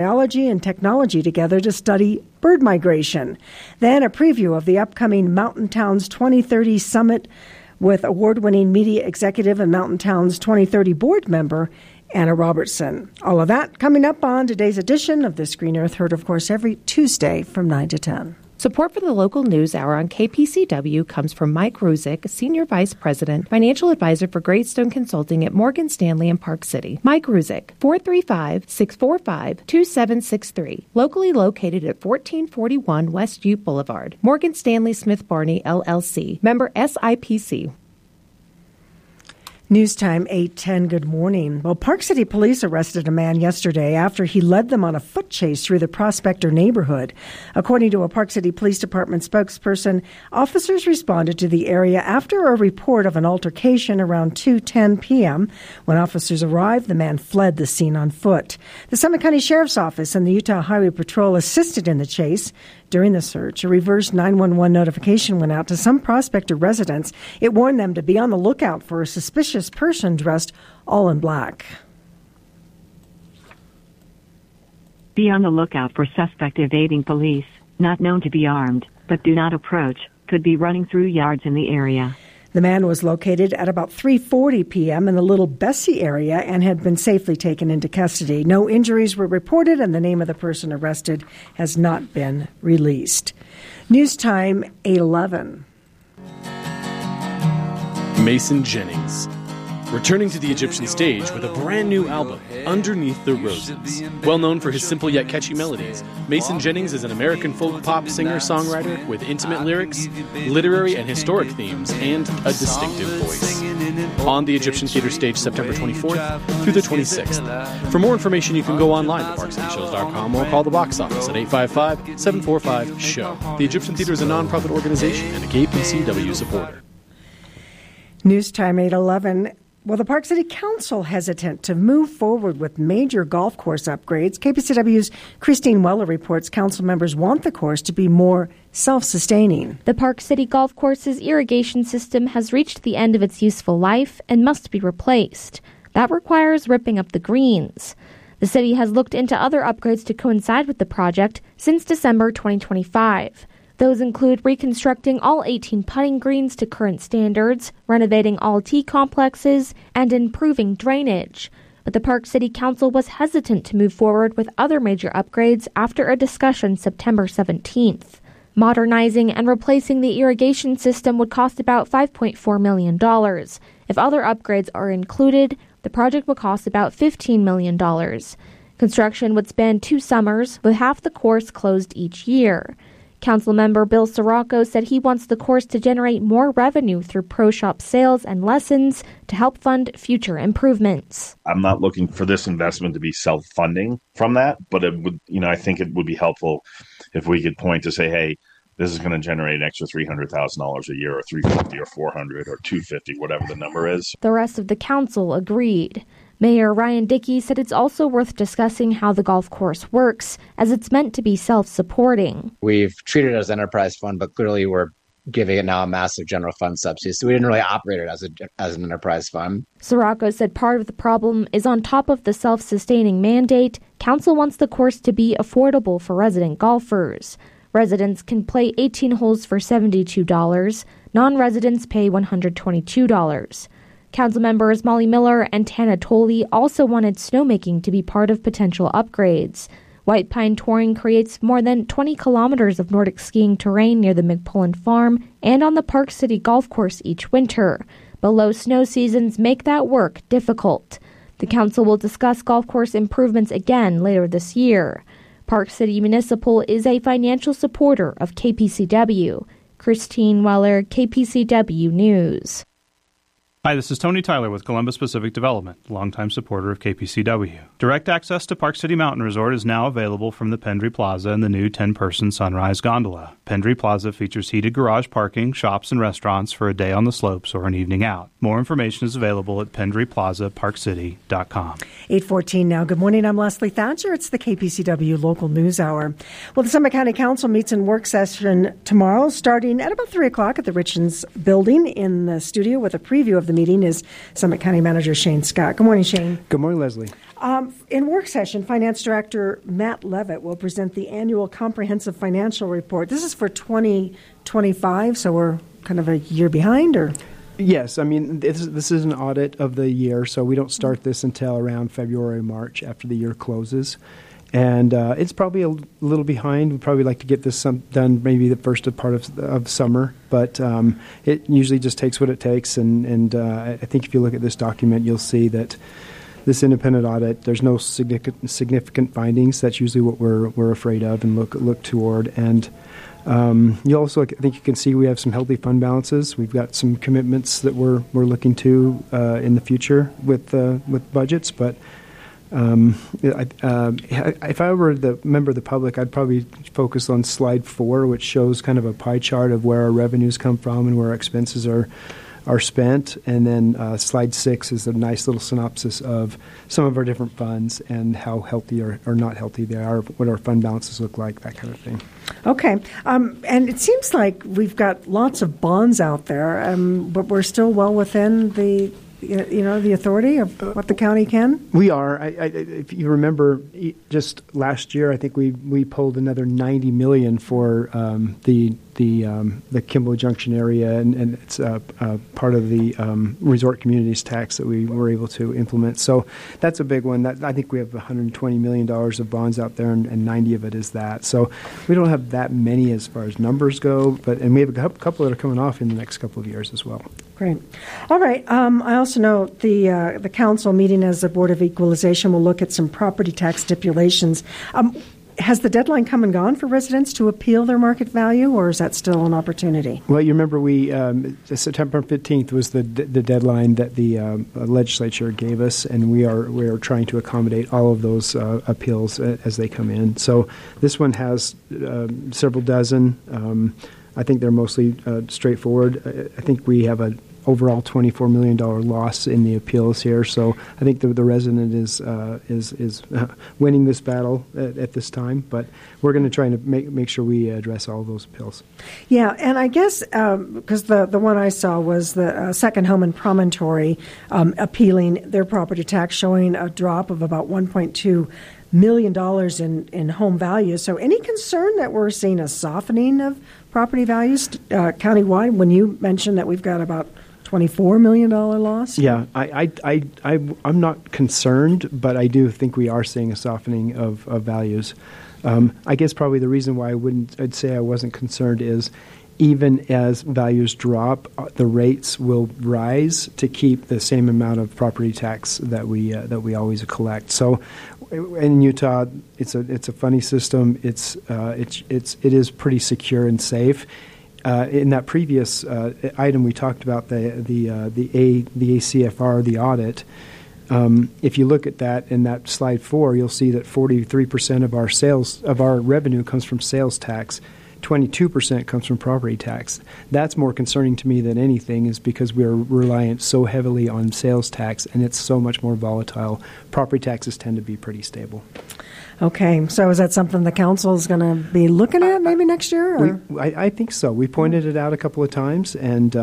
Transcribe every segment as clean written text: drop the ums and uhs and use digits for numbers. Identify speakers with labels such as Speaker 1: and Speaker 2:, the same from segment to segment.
Speaker 1: biology and technology together to study bird migration. Then a preview of the upcoming Mountain Towns 2030 Summit with award-winning media executive and Mountain Towns 2030 board member Anna Robertson. All of that coming up on today's edition of This Green Earth, heard, of course, every Tuesday from 9 to 10.
Speaker 2: Support for the local news hour on KPCW comes from Mike Ruzick, Senior Vice President, Financial Advisor for Greystone Consulting at Morgan Stanley in Park City. Mike Ruzick, 435-645-2763. Locally located at 1441 West Ute Boulevard. Morgan Stanley Smith Barney, LLC. Member SIPC.
Speaker 1: News time 8:10. Good morning. Well, Park City Police arrested a man yesterday after he led them on a foot chase through the Prospector neighborhood. According to a Park City Police Department spokesperson, officers responded to the area after a report of an altercation around 2:10 p.m. When officers arrived, the man fled the scene on foot. The Summit County Sheriff's Office and the Utah Highway Patrol assisted in the chase. During the search, a reverse 911 notification went out to some Prospector residents. It warned them to be on the lookout for a suspicious person dressed all in black.
Speaker 3: Be on the lookout for suspect evading police, not known to be armed, but do not approach, could be running through yards in the area.
Speaker 1: The man was located at about 3:40 p.m. in the Little Bessie area and had been safely taken into custody. No injuries were reported, and the name of the person arrested has not been released. News time 8:11.
Speaker 4: Mason Jennings, returning to the Egyptian stage with a brand new album, Underneath the Roses. Well known for his simple yet catchy melodies, Mason Jennings is an American folk pop singer-songwriter with intimate lyrics, literary and historic themes, and a distinctive voice. On the Egyptian Theater stage September 24th through the 26th. For more information, you can go online to parkcityshows.com or call the box office at 855-745-SHOW. The Egyptian Theater is a non-profit organization and a KPCW supporter.
Speaker 1: News time 8:11. Well, the Park City Council hesitant to move forward with major golf course upgrades. KPCW's Christine Weller reports council members want the course to be more self-sustaining.
Speaker 5: The Park City Golf Course's irrigation system has reached the end of its useful life and must be replaced. That requires ripping up the greens. The city has looked into other upgrades to coincide with the project since December 2025. Those include reconstructing all 18 putting greens to current standards, renovating all tee complexes, and improving drainage. But the Park City Council was hesitant to move forward with other major upgrades after a discussion September 17th. Modernizing and replacing the irrigation system would cost about $5.4 million. If other upgrades are included, the project would cost about $15 million. Construction would span 2 summers, with half the course closed each year. Councilmember Bill Sirocco said he wants the course to generate more revenue through pro shop sales and lessons to help fund future improvements.
Speaker 6: I'm not looking for this investment to be self-funding from that, but it would, I think it would be helpful if we could point to say, hey, this is going to generate an extra $300,000 a year, or $350,000 or $400,000 or $250,000, whatever the number is.
Speaker 5: The rest of the council agreed. Mayor Ryan Dickey said it's also worth discussing how the golf course works, as it's meant to be self-supporting.
Speaker 7: We've treated it as an enterprise fund, but clearly we're giving it now a massive general fund subsidy, so we didn't really operate it as an enterprise fund.
Speaker 5: Sirocco said part of the problem is on top of the self-sustaining mandate, council wants the course to be affordable for resident golfers. Residents can play 18 holes for $72. Non-residents pay $122. Council members Molly Miller and Tana Tolley also wanted snowmaking to be part of potential upgrades. White Pine Touring creates more than 20 kilometers of Nordic skiing terrain near the McPullen Farm and on the Park City Golf Course each winter. But low snow seasons make that work difficult. The council will discuss golf course improvements again later this year. Park City Municipal is a financial supporter of KPCW. Christine Weller, KPCW News.
Speaker 8: Hi, this is Tony Tyler with Columbus Pacific Development, longtime supporter of KPCW. Direct access to Park City Mountain Resort is now available from the Pendry Plaza and the new 10-person Sunrise Gondola. Pendry Plaza features heated garage parking, shops, and restaurants for a day on the slopes or an evening out. More information is available at pendryplazaparkcity.com.
Speaker 1: 8:14 now. Good morning. I'm Leslie Thatcher. It's the KPCW Local News Hour. Well, the Summit County Council meets in work session tomorrow, starting at about 3 o'clock at the Richens Building. In the studio with a preview of the meeting is Summit County Manager Shane Scott. Good morning, Shane.
Speaker 9: Good morning, Leslie.
Speaker 1: In work session, Finance Director Matt Levitt will present the annual comprehensive financial report. This is for 2025, so we're kind of a year behind, or?
Speaker 9: Yes, I mean, this is an audit of the year, so we don't start this until around February, March, after the year closes. And it's probably a little behind. We'd probably like to get this done maybe the first part of summer, but it usually just takes what it takes. And I think if you look at this document, you'll see that this independent audit, there's no significant findings. That's usually what we're afraid of and look toward. And you also, I think you can see we have some healthy fund balances. We've got some commitments that we're looking to in the future with budgets. But if I were the member of the public, I'd probably focus on slide 4, which shows kind of a pie chart of where our revenues come from and where our expenses are spent. And then slide 6 is a nice little synopsis of some of our different funds and how healthy or not healthy they are, what our fund balances look like, that kind of thing.
Speaker 1: Okay. And it seems like we've got lots of bonds out there, but we're still well within the authority of what the county can?
Speaker 9: We are. If you remember, just last year, I think we pulled another $90 million for the Kimball Junction area, and it's part of the resort communities tax that we were able to implement. So that's a big one. I think we have $120 million of bonds out there, and 90 of it is that. So we don't have that many as far as numbers go, and we have a couple that are coming off in the next couple of years as well.
Speaker 1: Great. All right. I also know the council meeting as the Board of Equalization will look at some property tax stipulations. Has the deadline come and gone for residents to appeal their market value, or is that still an opportunity?
Speaker 9: Well, you remember September 15th was the deadline that the legislature gave us, and we are trying to accommodate all of those appeals as they come in. So this one has several dozen. I think they're mostly straightforward. I think we have an overall $24 million loss in the appeals here. So I think the resident is winning this battle at this time. But we're going to try to make sure we address all of those appeals. Yeah, and I guess because the one I saw was the Second Home and Promontory appealing their property tax, showing a drop of about $1.2 million in home values. So any concern that we're seeing a softening of property values countywide when you mentioned that we've got about $24 million loss? Yeah, I'm not concerned, but I do think we are seeing a softening of values. I guess probably the reason why I'd say I wasn't concerned is even as values drop, the rates will rise to keep the same amount of property tax that we always collect. So in Utah, it's a funny system. It is pretty secure and safe. In that previous item, we talked about the ACFR, the audit. If you look at that in that slide 4, you'll see that 43% of our revenue comes from sales tax. 22% comes from property tax. That's more concerning to me than anything, is because we're reliant so heavily on sales tax, and it's so much more volatile. Property taxes tend to be pretty stable. Okay, so is that something the council is going to be looking at maybe next year? I think so. We pointed it out a couple of times, and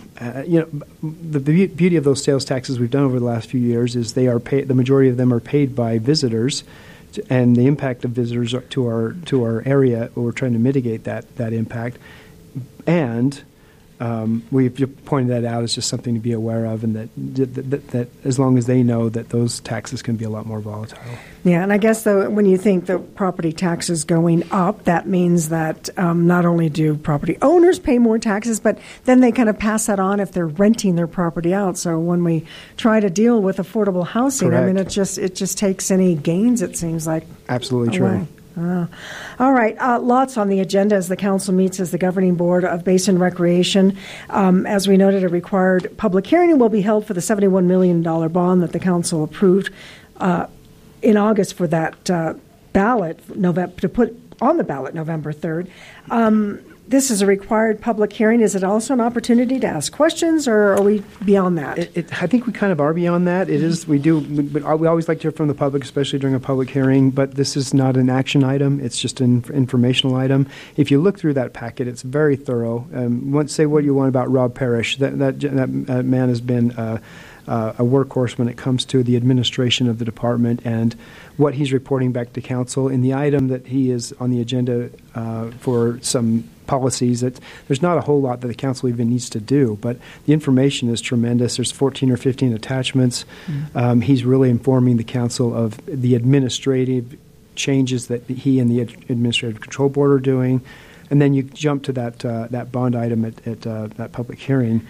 Speaker 9: the beauty of those sales taxes we've done over the last few years is they are paid. The majority of them are paid by visitors, and the impact of visitors to our area, we're trying to mitigate that impact. And we've pointed that out as just something to be aware of, and that as long as they know that those taxes can be a lot more volatile. Yeah, and I guess, though, when you think the property taxes going up, that means that not only do property owners pay more taxes, but then they kind of pass that on if they're renting their property out. So when we try to deal with affordable housing, correct. I mean, it just takes any gains, it seems like. Absolutely true. All right. Lots on the agenda as the council meets as the governing board of Basin Recreation. As we noted, a required public hearing will be held for the $71 million bond that the council approved in August for that ballot, to put on the ballot November 3rd. This is a required public hearing. Is it also an opportunity to ask questions, or are we beyond that? I think we kind of are beyond that. It is. We always like to hear from the public, especially during a public hearing, but this is not an action item. It's just an informational item. If you look through that packet, it's very thorough. Say what you want about Rob Parrish. That man has been a workhorse when it comes to the administration of the department and what he's reporting back to council. In the item that he is on the agenda for some policies, that there's not a whole lot that the council even needs to do, but the information is tremendous. There's 14 or 15 attachments. He's really informing the council of the administrative changes that he and the Administrative Control Board are doing. And then you jump to that bond item at that public hearing.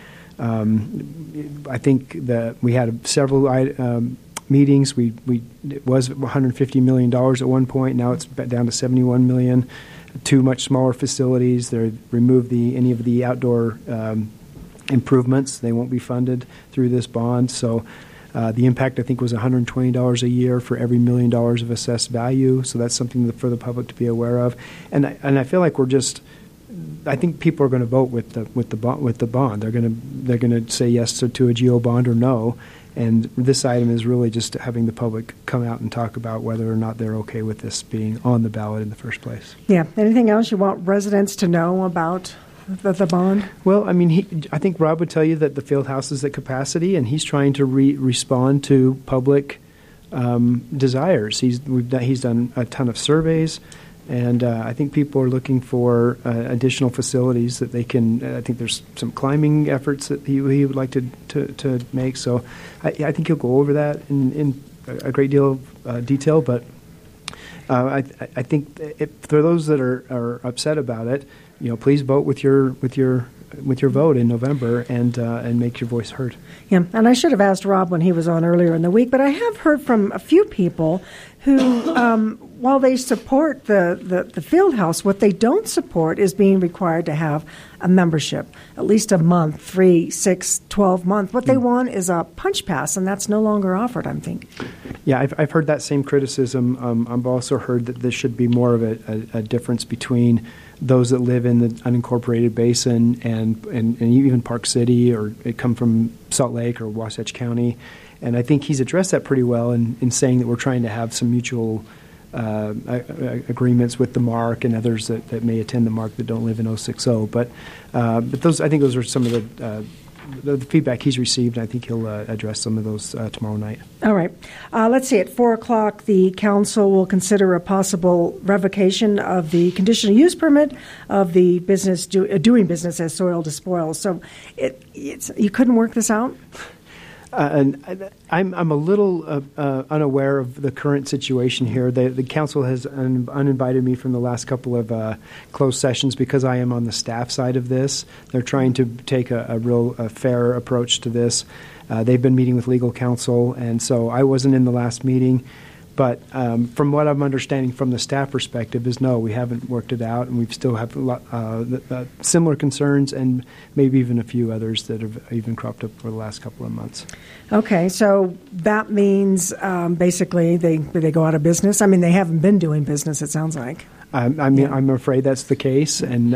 Speaker 9: I think that we had several meetings. It was $150 million at one point. Now it's down to $71 million. Two much smaller facilities. They removed any of the outdoor improvements. They won't be funded through this bond. So the impact, I think, was $120 a year for every $1 million of assessed value. So that's something for the public to be aware of. And I feel like I think people are going to vote with the bond. They're going to say yes to a GO bond or no. And this item is really just having the public come out and talk about whether or not they're okay with this being on the ballot in the first place. Yeah.
Speaker 1: Anything else you want residents to know about the bond?
Speaker 9: Well, I mean, I think Rob would tell you that the field house is at capacity, and he's trying to respond to public desires. He's done a ton of surveys. And I think people are looking for additional facilities that they can. I think there's some climbing efforts that he would like to make. So I think he'll go over that in a great deal of detail. But I think for those that are upset about it, please vote with your vote in November and make your voice heard.
Speaker 1: Yeah, and I should have asked Rob when he was on earlier in the week, but I have heard from a few people who, while they support the field house, what they don't support is being required to have a membership, at least a month, 3, 6, 12 months. What they want is a punch pass, and that's no longer offered, I'm thinking.
Speaker 9: Yeah, I've heard that same criticism. I've also heard that there should be more of a difference between those that live in the unincorporated basin and even Park City or come from Salt Lake or Wasatch County. And I think he's addressed that pretty well in saying that we're trying to have some mutual agreements with the MARC and others that may attend the MARC that don't live in 060. But I think those are some of the feedback he's received, and I think he'll address some of those tomorrow night.
Speaker 1: All right. Let's see. At 4 o'clock, the council will consider a possible revocation of the conditional use permit of the business doing business as Soil to Spoil. So you couldn't work this out?
Speaker 9: And I'm a little unaware of the current situation here. The council has uninvited me from the last couple of closed sessions because I am on the staff side of this. They're trying to take a real fair approach to this. They've been meeting with legal counsel, and so I wasn't in the last meeting. But from what I'm understanding from the staff perspective is no, we haven't worked it out, and we still have similar concerns and maybe even a few others that have even cropped up for the last couple of months.
Speaker 1: Okay, so that means basically they go out of business? I mean, they haven't been doing business, it sounds like.
Speaker 9: I'm afraid that's the case, and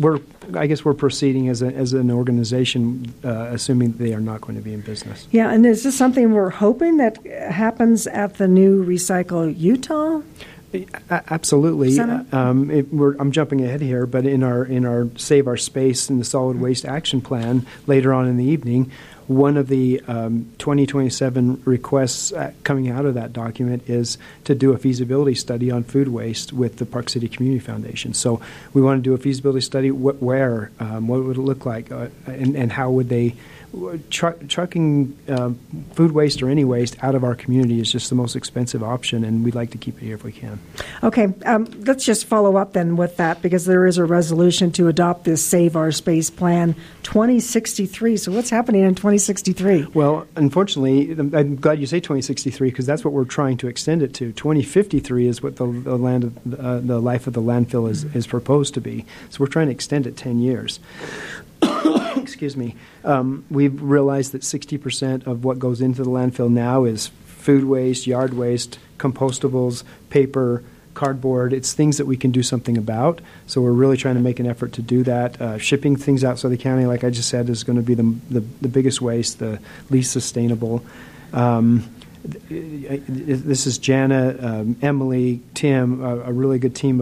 Speaker 9: I guess we're proceeding as an organization, assuming they are not going to be in business.
Speaker 1: Yeah, and is this something we're hoping that happens at the new Recycle Utah?
Speaker 9: Absolutely. I'm jumping ahead here, but in our Save Our Space and the Solid Waste Action Plan later on in the evening, one of the 2027 requests coming out of that document is to do a feasibility study on food waste with the Park City Community Foundation. So we want to do a feasibility study where, what would it look like, and how would they trucking food waste or any waste out of our community is just the most expensive option, and we'd like to keep it here if we can.
Speaker 1: Okay, let's just follow up then with that, because there is a resolution to adopt this Save Our Space Plan 2063. So what's happening in 2063?
Speaker 9: Well, unfortunately, I'm glad you say 2063 because that's what we're trying to extend it to. 2053 is what the life of the landfill is proposed to be. So we're trying to extend it 10 years. Excuse me. We've realized that 60% of what goes into the landfill now is food waste, yard waste, compostables, paper, cardboard. It's things that we can do something about. So we're really trying to make an effort to do that. Shipping things outside the county, like I just said, is going to be the biggest waste, the least sustainable. This is Jana, Emily, Tim, a really good team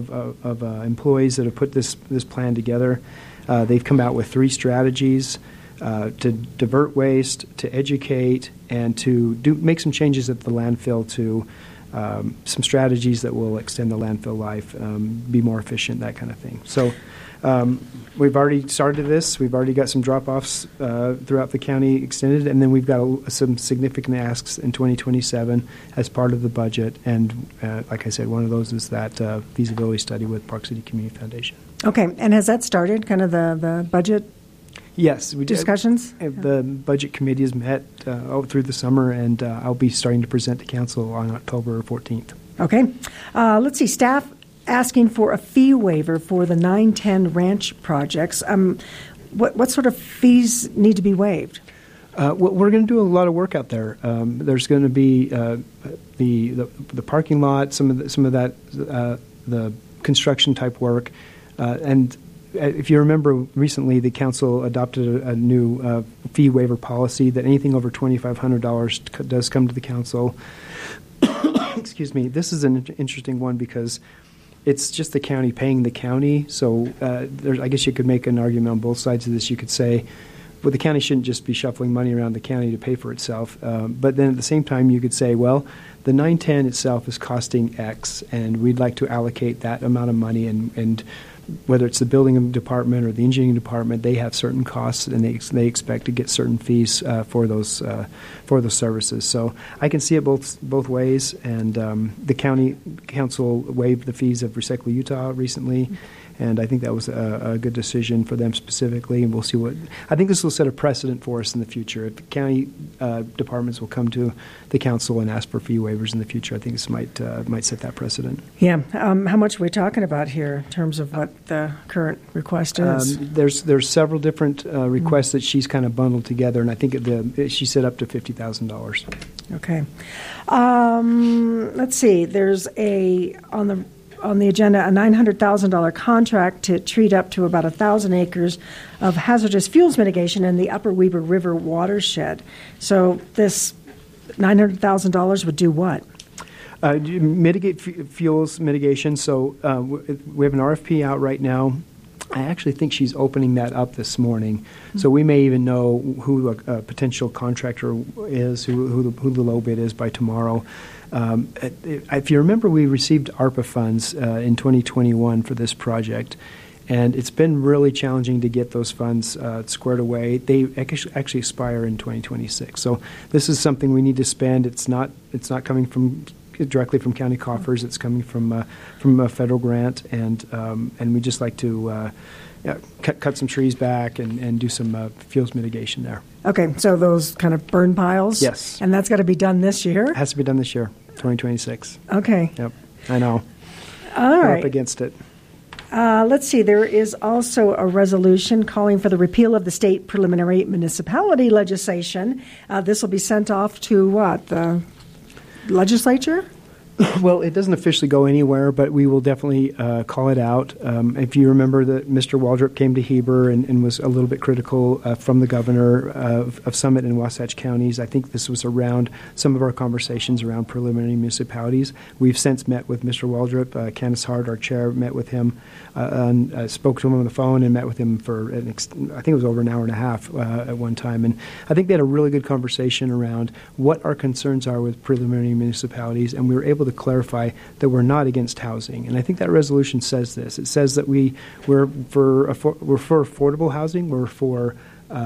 Speaker 9: of employees that have put this plan together. They've come out with 3 strategies. to divert waste, to educate, and to make some changes at the landfill to some strategies that will extend the landfill life, be more efficient, that kind of thing. So we've already started this. We've already got some drop-offs throughout the county extended, and then we've got some significant asks in 2027 as part of the budget. And like I said, one of those is that feasibility study with Park City Community Foundation.
Speaker 1: Okay, and has that started, kind of the budget?
Speaker 9: Yes, we
Speaker 1: discussions.
Speaker 9: The budget committee has met through the summer, and I'll be starting to present to council on October 14th.
Speaker 1: Okay, let's see. Staff asking for a fee waiver for the 910 ranch projects. What sort of fees need to be waived?
Speaker 9: We're going to do a lot of work out there. There's going to be the parking lot, some of that the construction type work, and if you remember, recently the council adopted a new fee waiver policy that anything over $2,500 does come to the council. Excuse me. This is an interesting one because it's just the county paying the county. So I guess you could make an argument on both sides of this. You could say, well, the county shouldn't just be shuffling money around the county to pay for itself. But then at the same time, you could say, well, the 910 itself is costing X, and we'd like to allocate that amount of money, and whether it's the building department or the engineering department, they have certain costs, and they expect to get certain fees for those services. So I can see it both ways. And the county council waived the fees of Recycle Utah recently, and I think that was a good decision for them specifically. And we'll see I think this will set a precedent for us in the future. If the county departments will come to the council and ask for fee waivers in the future, I think this might set that precedent.
Speaker 1: Yeah. How much are we talking about here in terms of what the current request is?
Speaker 9: There's several different requests that she's kind of bundled together, and I think she said up to $50,000.
Speaker 1: Okay. Let's see. There's on the agenda, a $900,000 contract to treat up to about 1,000 acres of hazardous fuels mitigation in the Upper Weber River watershed. So this $900,000 would do what?
Speaker 9: Mitigate fuels mitigation. So we have an RFP out right now. I actually think she's opening that up this morning. Mm-hmm. So we may even know who a potential contractor is, who the low bid is by tomorrow. If you remember, we received ARPA funds in 2021 for this project, and it's been really challenging to get those funds squared away. They actually expire in 2026. So this is something we need to spend. It's not coming directly from county coffers. It's coming from a federal grant, and we just like to cut some trees back and do some fuels mitigation there.
Speaker 1: Okay, so those kind of burn piles?
Speaker 9: Yes.
Speaker 1: And that's got to be done this year?
Speaker 9: It has to be done this year, 2026.
Speaker 1: Okay.
Speaker 9: Yep, I know.
Speaker 1: All
Speaker 9: We're
Speaker 1: right.
Speaker 9: up against it.
Speaker 1: Let's see. There is also a resolution calling for the repeal of the state preliminary municipality legislation. This will be sent off to what? The legislature?
Speaker 9: Well, it doesn't officially go anywhere, but we will definitely call it out. If you remember that Mr. Waldrop came to Heber and was a little bit critical from the governor of Summit and Wasatch counties. I think this was around some of our conversations around preliminary municipalities. We've since met with Mr. Waldrop. Candace Hart, our chair, met with him, spoke to him on the phone and met with him for, I think it was over an hour and a half at one time. And I think they had a really good conversation around what our concerns are with preliminary municipalities, and we were able to clarify that we're not against housing. And I think that resolution says this. It says that we're for affordable housing. We're for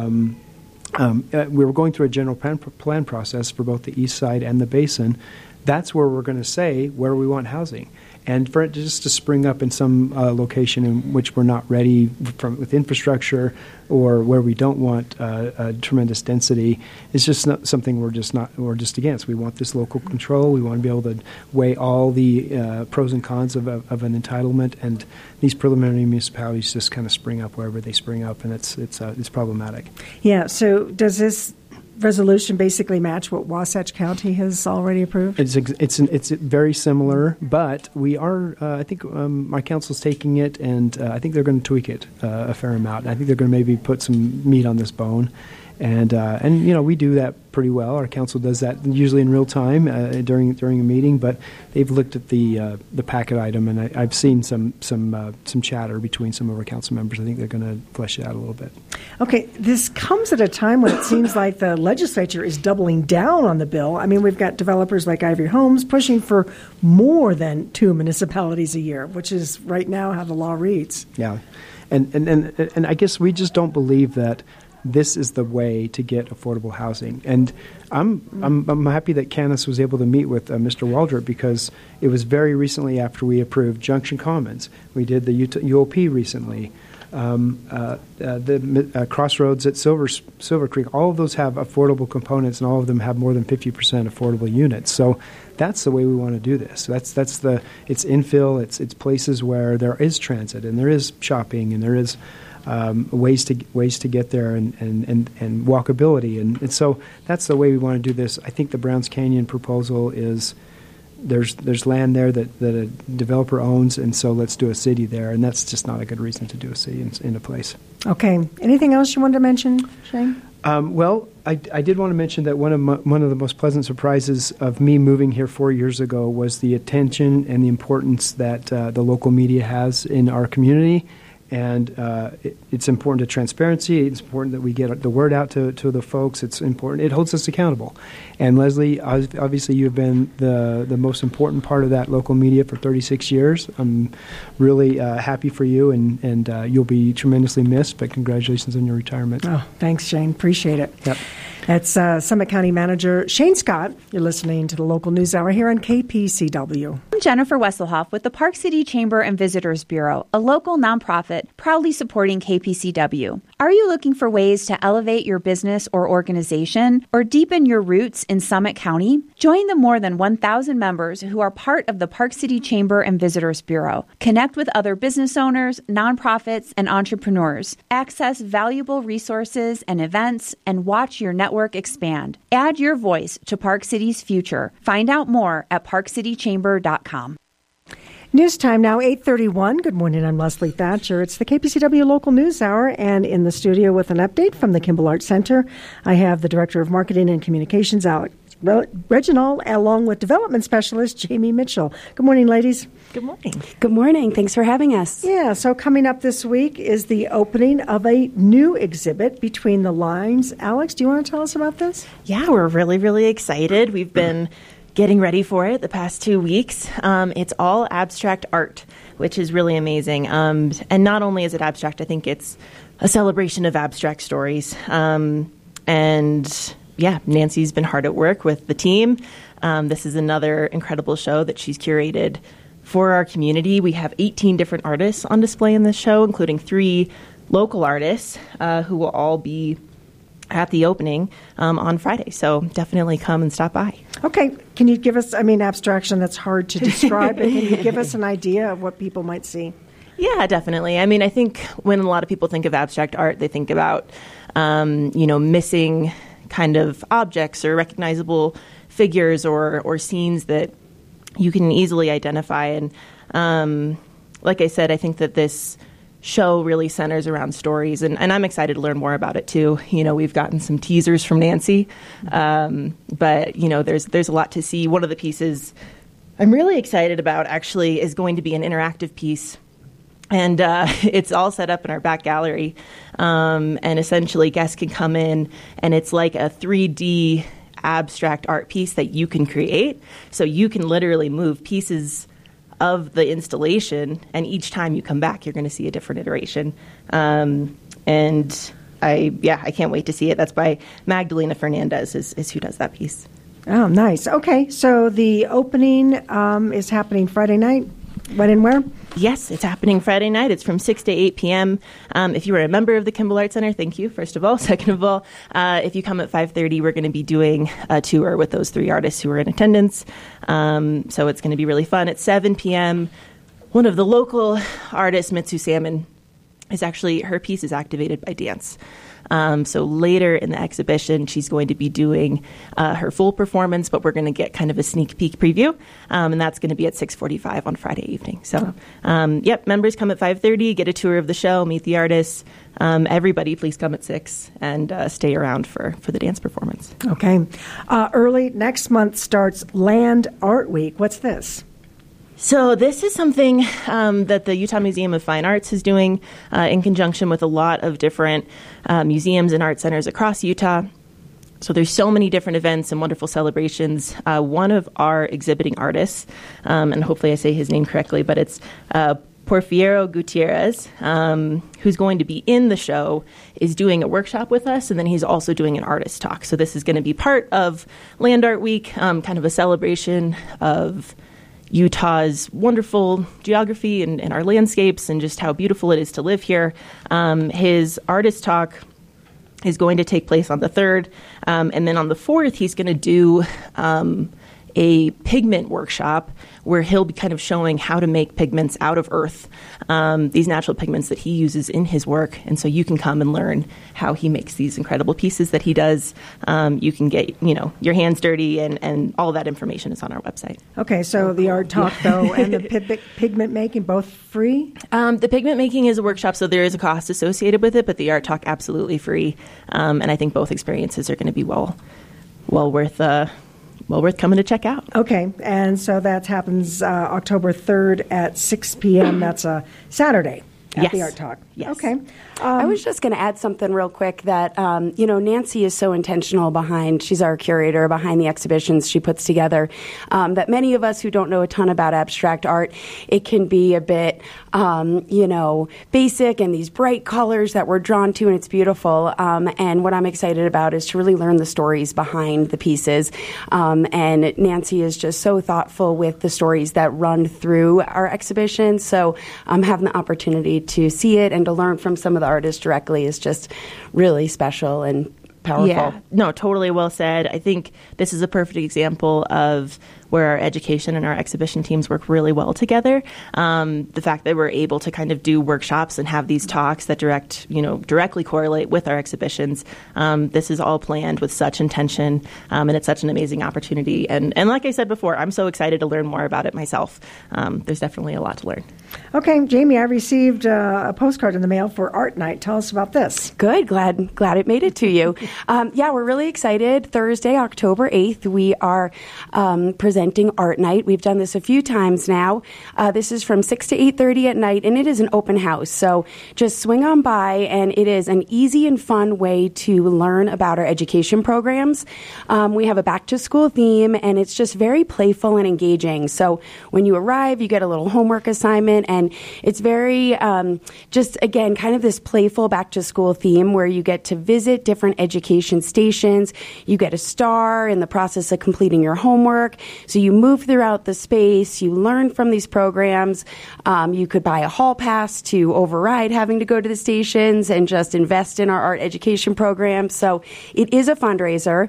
Speaker 9: we were going through a general plan process for both the east side and the basin. That's where we're going to say where we want housing. And for it just to spring up in some location in which we're not ready with infrastructure or where we don't want a tremendous density is just not something we're just against. We want this local control. We want to be able to weigh all the pros and cons of an entitlement. And these preliminary municipalities just kind of spring up wherever they spring up, and it's problematic.
Speaker 1: Yeah. So does this resolution basically match what Wasatch County has already approved?
Speaker 9: It's very similar, but we are. I think my council's taking it, and I think they're going to tweak it a fair amount. I think they're going to maybe put some meat on this bone, And we do that pretty well. Our council does that usually in real time during a meeting. But they've looked at the packet item, and I've seen some chatter between some of our council members. I think they're going to flesh it out a little bit.
Speaker 1: Okay, this comes at a time when it seems like the legislature is doubling down on the bill. I mean, we've got developers like Ivory Homes pushing for more than 2 municipalities a year, which is right now how the law reads.
Speaker 9: Yeah, and I guess we just don't believe that this is the way to get affordable housing. And I'm happy that Candace was able to meet with Mr. Waldrop, because it was very recently after we approved Junction Commons. We did the UOP recently. The Crossroads at Silver Creek, all of those have affordable components, and all of them have more than 50% affordable units. So that's the way we want to do this. It's infill. It's places where there is transit, and there is shopping, and there is ways to get there, and walkability, and so that's the way we want to do this. I think the Browns Canyon proposal is there's land there that a developer owns, and so let's do a city there, and that's just not a good reason to do a city in a place.
Speaker 1: Okay. Anything else you wanted to mention, Shane?
Speaker 9: Well, I did want to mention that one of the most pleasant surprises of me moving here 4 years ago was the attention and the importance that the local media has in our community. And it's important to transparency. It's important that we get the word out to the folks. It's important. It holds us accountable. And Leslie, obviously you've been the most important part of that local media for 36 years. I'm really happy for you, and you'll be tremendously missed, but congratulations on your retirement.
Speaker 1: Oh, thanks, Shane. Appreciate it.
Speaker 9: Yep.
Speaker 1: That's Summit County Manager Shane Scott. You're listening to the Local News Hour here on KPCW.
Speaker 10: I'm Jennifer Wesselhoff with the Park City Chamber and Visitors Bureau, a local nonprofit proudly supporting KPCW. Are you looking for ways to elevate your business or organization, or deepen your roots in Summit County? Join the more than 1,000 members who are part of the Park City Chamber and Visitors Bureau. Connect with other business owners, nonprofits, and entrepreneurs. Access valuable resources and events, and watch your network expand. Add your voice to Park City's future. Find out more at parkcitychamber.com.
Speaker 1: News time now, 8:31. Good morning, I'm Leslie Thatcher. It's the KPCW Local News Hour, and in the studio with an update from the Kimball Arts Center, I have the Director of Marketing and Communications, Alex Reginald, along with Development Specialist Jamie Mitchell. Good morning, ladies.
Speaker 11: Good morning. Good morning. Thanks for having us.
Speaker 1: Yeah, so coming up this week is the opening of a new exhibit, Between the Lines. Alex, do you want to tell us about this?
Speaker 11: Yeah, we're really, really excited. We've been getting ready for it the past 2 weeks. It's all abstract art, which is really amazing. And not only is it abstract, I think it's a celebration of abstract stories. And yeah, Nancy's been hard at work with the team. This is another incredible show that she's curated for our community. We have 18 different artists on display in this show, including 3 local artists who will all be at the opening on Friday. So definitely come and stop by.
Speaker 1: Okay. Can you give us, abstraction, that's hard to describe, but can you give us an idea of what people might see?
Speaker 11: Yeah, definitely. I think when a lot of people think of abstract art, they think about, missing kind of objects or recognizable figures or scenes that you can easily identify. And like I said, I think that this show really centers around stories, and I'm excited to learn more about it too. We've gotten some teasers from Nancy, but there's a lot to see. One of the pieces I'm really excited about actually is going to be an interactive piece, and it's all set up in our back gallery, and essentially guests can come in, and it's like a 3D abstract art piece that you can create. So you can literally move pieces of the installation, and each time you come back, you're going to see a different iteration. And I can't wait to see it. That's by Magdalena Fernandez is who does that piece.
Speaker 1: Oh, nice. Okay, so the opening is happening Friday night. When and where?
Speaker 11: Yes, it's happening Friday night. It's from 6 to 8 p.m. If you are a member of the Kimball Arts Center, thank you, first of all. Second of all, if you come at 5:30, we're going to be doing a tour with those 3 artists who are in attendance. So it's going to be really fun. At 7 p.m., one of the local artists, Mitsu Salmon, her piece is activated by dance. So later in the exhibition, she's going to be doing her full performance, but we're going to get kind of a sneak peek preview, and that's going to be at 6:45 on Friday evening. So, members come at 5:30, get a tour of the show, meet the artists. Everybody, please come at 6 and stay around for the dance performance.
Speaker 1: Okay. Early next month starts Land Art Week. What's this?
Speaker 11: So this is something that the Utah Museum of Fine Arts is doing in conjunction with a lot of different museums and art centers across Utah. So there's so many different events and wonderful celebrations. One of our exhibiting artists, and hopefully I say his name correctly, but it's Porfirio Gutierrez, who's going to be in the show, is doing a workshop with us, and then he's also doing an artist talk. So this is going to be part of Land Art Week, kind of a celebration of Utah's wonderful geography and our landscapes and just how beautiful it is to live here. His artist talk is going to take place on the 3rd, and then on the 4th, he's going to do a pigment workshop where he'll be kind of showing how to make pigments out of earth, these natural pigments that he uses in his work. And so you can come and learn how he makes these incredible pieces that he does. You can get, your hands dirty, and all that information is on our website.
Speaker 1: Okay, so the art talk, though, and the pigment making, both free?
Speaker 11: The pigment making is a workshop, so there is a cost associated with it, but the art talk, absolutely free. And I think both experiences are going to be well worth coming to check out.
Speaker 1: Okay, and so that happens October 3rd at 6 p.m. That's a Saturday at the Art Talk.
Speaker 11: Yes.
Speaker 1: Okay.
Speaker 12: I was just going to add something real quick that, Nancy is so intentional she's our curator behind the exhibitions she puts together, that many of us who don't know a ton about abstract art, it can be a bit, basic and these bright colors that we're drawn to, and it's beautiful. And what I'm excited about is to really learn the stories behind the pieces. And Nancy is just so thoughtful with the stories that run through our exhibition. So having the opportunity to see it and to learn from some of the artists directly is just really special and powerful.
Speaker 11: Yeah, no, totally well said. I think this is a perfect example of where our education and our exhibition teams work really well together. The fact that we're able to kind of do workshops and have these talks that directly correlate with our exhibitions. This is all planned with such intention, and it's such an amazing opportunity. And like I said before, I'm so excited to learn more about it myself. There's definitely a lot to learn.
Speaker 1: Okay, Jamie, I received a postcard in the mail for Art Night. Tell us about this.
Speaker 12: Good. Glad it made it to you. We're really excited. Thursday, October 8th, we are presenting Art Night. We've done this a few times now. This is from 6 to 8:30 at night, and it is an open house. So just swing on by, and it is an easy and fun way to learn about our education programs. We have a back-to-school theme, and it's just very playful and engaging. So when you arrive, you get a little homework assignment, and it's very just, again, kind of this playful back-to-school theme where you get to visit different education stations. You get a star in the process of completing your homework. So you move throughout the space, you learn from these programs. You could buy a hall pass to override having to go to the stations and just invest in our art education program. So it is a fundraiser.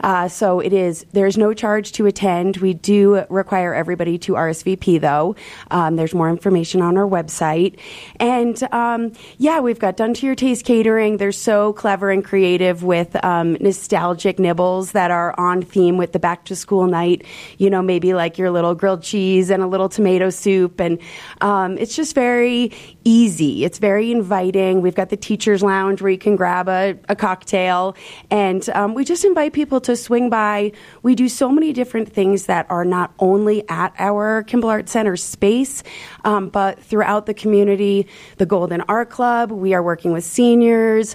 Speaker 12: There's no charge to attend. We do require everybody to RSVP, though. There's more information on our website. And we've got Done to Your Taste catering. They're so clever and creative with nostalgic nibbles that are on theme with the back to school night. Maybe like your little grilled cheese and a little tomato soup. And it's just very easy. It's very inviting. We've got the teacher's lounge where you can grab a cocktail. And we just invite people to swing by. We do so many different things that are not only at our Kimball Art Center space, but throughout the community. The Golden Art Club, we are working with seniors.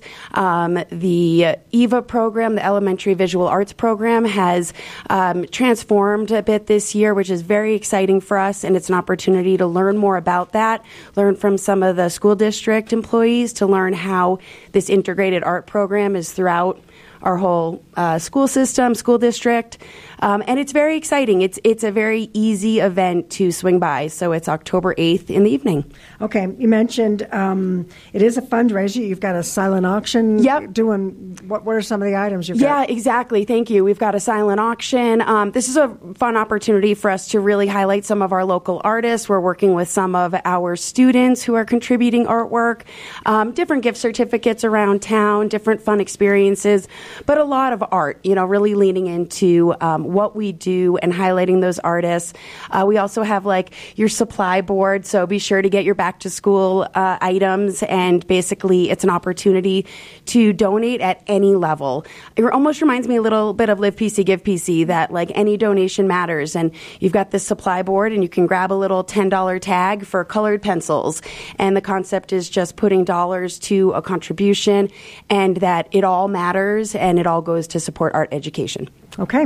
Speaker 12: The EVA program, the Elementary Visual Arts program, has transformed a bit this year, which is very exciting for us, and it's an opportunity to learn more about that, learn from some of the school district employees, to learn how this integrated art program is throughout our whole school system, school district. And it's very exciting. It's a very easy event to swing by. So it's October 8th in the evening.
Speaker 1: Okay. You mentioned it is a fundraiser. You've got a silent auction.
Speaker 12: Yep.
Speaker 1: Doing what are some of the items you've got?
Speaker 12: Yeah, exactly. Thank you. We've got a silent auction. This is a fun opportunity for us to really highlight some of our local artists. We're working with some of our students who are contributing artwork, different gift certificates around town, different fun experiences, but a lot of art, really leaning into what we do and highlighting those artists. We also have your supply board, so be sure to get your back to school items, and basically it's an opportunity to donate at any level. It almost reminds me a little bit of Live PC, Give PC, that any donation matters, and you've got this supply board and you can grab a little $10 tag for colored pencils, and the concept is just putting dollars to a contribution, and that it all matters and it all goes to support art education.
Speaker 1: Okay.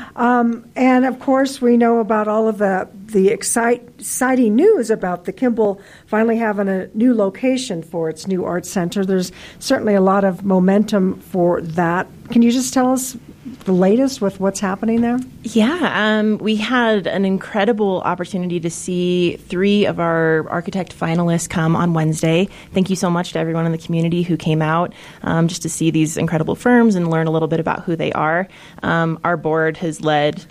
Speaker 1: And, of course, we know about all of the exciting news about the Kimball finally having a new location for its new art center. There's certainly a lot of momentum for that. Can you just tell us the latest with what's happening there?
Speaker 11: Yeah, we had an incredible opportunity to see 3 of our architect finalists come on Wednesday. Thank you so much to everyone in the community who came out just to see these incredible firms and learn a little bit about who they are. Our board has led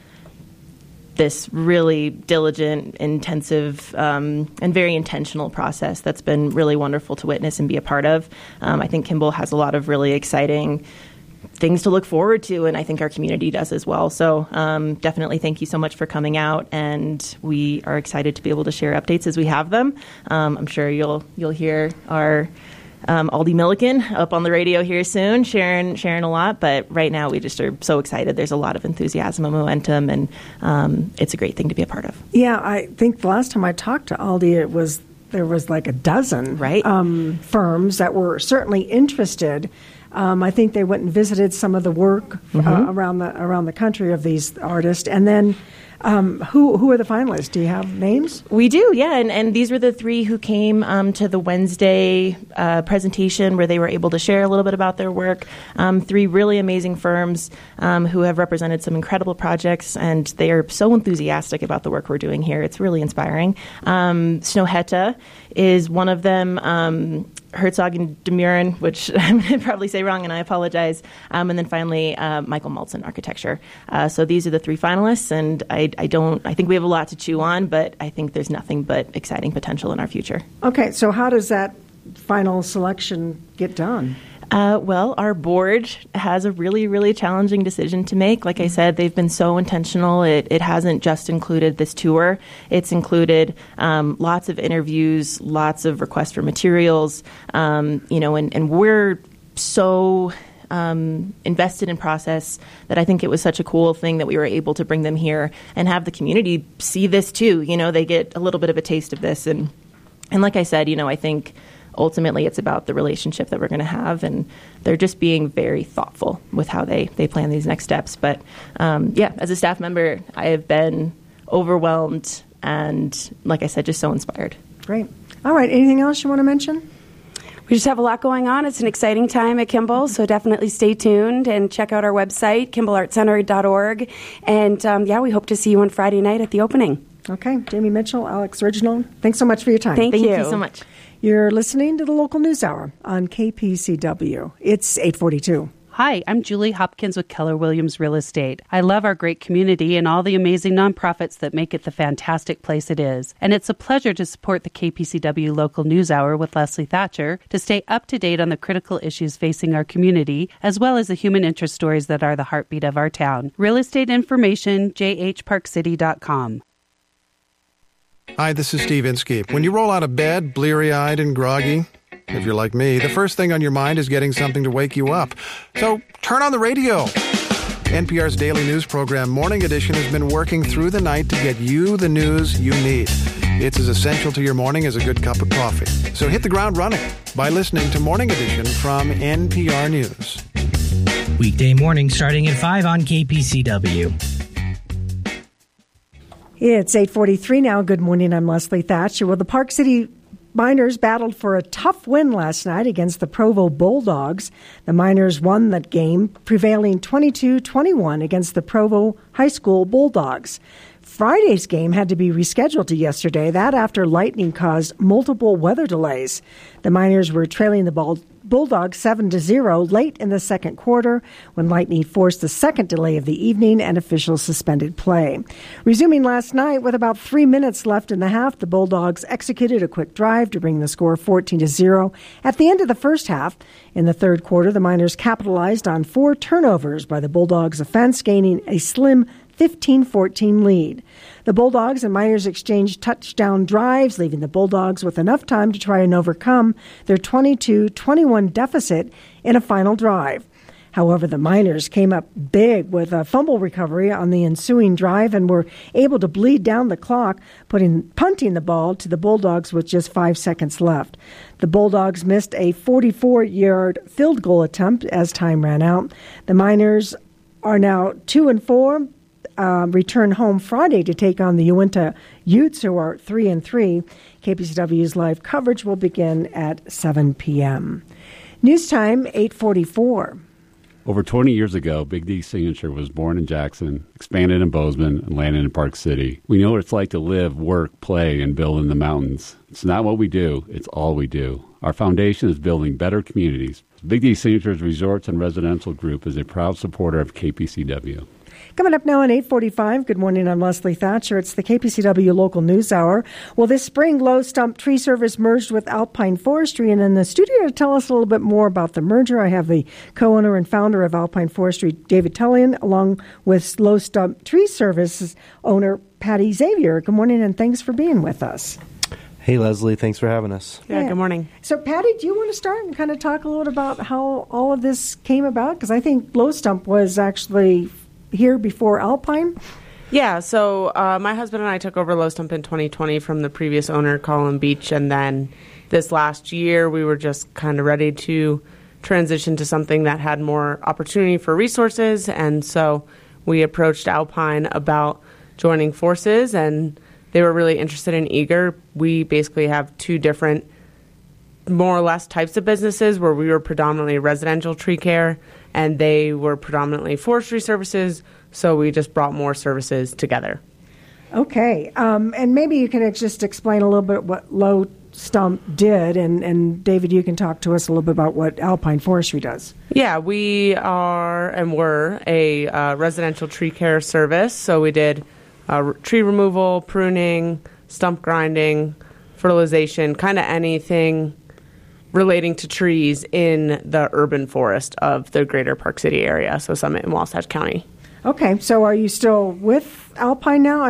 Speaker 11: this really diligent, intensive, and very intentional process that's been really wonderful to witness and be a part of. I think Kimball has a lot of really exciting things to look forward to, and I think our community does as well. So definitely thank you so much for coming out, and we are excited to be able to share updates as we have them. I'm sure you'll hear our Aldi Milliken up on the radio here soon, sharing a lot, but right now we just are so excited. There's a lot of enthusiasm and momentum, and it's a great thing to be a part of.
Speaker 1: Yeah, I think the last time I talked to Aldi, there was a dozen firms that were certainly interested. I think they went and visited some of the work around the country of these artists. And then who are the finalists? Do you have names?
Speaker 11: We do, yeah. And these were the 3 who came to the Wednesday presentation where they were able to share a little bit about their work. 3 really amazing firms who have represented some incredible projects, and they are so enthusiastic about the work we're doing here. It's really inspiring. Snøhetta is one of them. Herzog and Demuren, which I'm going to probably say wrong, and I apologize. And then finally, Michael Maltzen Architecture. So these are the 3 finalists, and I think we have a lot to chew on, but I think there's nothing but exciting potential in our future.
Speaker 1: Okay, so how does that final selection get done?
Speaker 11: Well, our board has a really, really challenging decision to make. Like I said, they've been so intentional. It hasn't just included this tour. It's included lots of interviews, lots of requests for materials, and we're so invested in process that I think it was such a cool thing that we were able to bring them here and have the community see this too. They get a little bit of a taste of this. And like I said, I think ultimately it's about the relationship that we're going to have, and they're just being very thoughtful with how they plan these next steps. But as a staff member, I have been overwhelmed and, like I said, just so inspired.
Speaker 1: Great. All right. Anything else you want to mention?
Speaker 12: We just have a lot going on. It's an exciting time at Kimball, so definitely stay tuned and check out our website, KimballArtCenter.org. And we hope to see you on Friday night at the opening.
Speaker 1: Okay. Jamie Mitchell, Alex Reginald, thanks so much for your time.
Speaker 12: Thank you.
Speaker 11: Thank you so much.
Speaker 1: You're listening to the Local News Hour on KPCW. It's 8:42.
Speaker 13: Hi, I'm Julie Hopkins with Keller Williams Real Estate. I love our great community and all the amazing nonprofits that make it the fantastic place it is. And it's a pleasure to support the KPCW Local News Hour with Leslie Thatcher to stay up to date on the critical issues facing our community, as well as the human interest stories that are the heartbeat of our town. Real estate information, jhparkcity.com.
Speaker 14: Hi, this is Steve Inskeep. When you roll out of bed, bleary-eyed and groggy, if you're like me, the first thing on your mind is getting something to wake you up. So turn on the radio. NPR's daily news program, Morning Edition, has been working through the night to get you the news you need. It's as essential to your morning as a good cup of coffee. So hit the ground running by listening to Morning Edition from NPR News.
Speaker 15: Weekday morning starting at 5 on KPCW.
Speaker 1: It's 8:43 now. Good morning. I'm Leslie Thatcher. Well, the Park City Miners battled for a tough win last night against the Provo Bulldogs. The Miners won that game, prevailing 22-21 against the Provo High School Bulldogs. Friday's game had to be rescheduled to yesterday, that after lightning caused multiple weather delays. The Miners were trailing the Bulldogs 7-0 late in the second quarter when lightning forced the second delay of the evening and officials suspended play. Resuming last night with about 3 minutes left in the half, the Bulldogs executed a quick drive to bring the score 14-0 at the end of the first half. In the third quarter, the Miners capitalized on 4 turnovers by the Bulldogs' offense, gaining a slim 15-14 lead. The Bulldogs and Miners exchanged touchdown drives, leaving the Bulldogs with enough time to try and overcome their 22-21 deficit in a final drive. However, the Miners came up big with a fumble recovery on the ensuing drive and were able to bleed down the clock, punting the ball to the Bulldogs with just 5 seconds left. The Bulldogs missed a 44-yard field goal attempt as time ran out. The Miners are now 2-4. Return home Friday to take on the Uinta Utes, who are 3-3. KPCW's live coverage will begin at 7 p.m. News time, 8:44.
Speaker 16: Over 20 years ago, Big D Signature was born in Jackson, expanded in Bozeman, and landed in Park City. We know what it's like to live, work, play, and build in the mountains. It's not what we do, it's all we do. Our foundation is building better communities. Big D Signature's Resorts and Residential Group is a proud supporter of KPCW.
Speaker 1: Coming up now at 8:45, good morning, I'm Leslie Thatcher. It's the KPCW Local News Hour. Well, this spring, Low Stump Tree Service merged with Alpine Forestry, and in the studio to tell us a little bit more about the merger, I have the co-owner and founder of Alpine Forestry, David Tullian, along with Low Stump Tree Service owner, Patty Xavier. Good morning, and thanks for being with us.
Speaker 17: Hey, Leslie, thanks for having us.
Speaker 12: Yeah, good morning.
Speaker 1: So, Patty, do you want to start and kind of talk a little bit about how all of this came about? Because I think Low Stump was actually here before Alpine?
Speaker 18: Yeah, so my husband and I took over Low Stump in 2020 from the previous owner, Colin Beach, and then this last year we were just kind of ready to transition to something that had more opportunity for resources, and so we approached Alpine about joining forces, and they were really interested and eager. We basically have 2 different, more or less, types of businesses where we were predominantly residential tree care and they were predominantly forestry services, so we just brought more services together.
Speaker 1: Okay, and maybe you can just explain a little bit what Low Stump did, and David, you can talk to us a little bit about what Alpine Forestry does.
Speaker 18: Yeah, we are and were a residential tree care service, so we did tree removal, pruning, stump grinding, fertilization, kind of anything relating to trees in the urban forest of the greater Park City area, so Summit and Wasatch County.
Speaker 1: Okay, so are you still with Alpine now?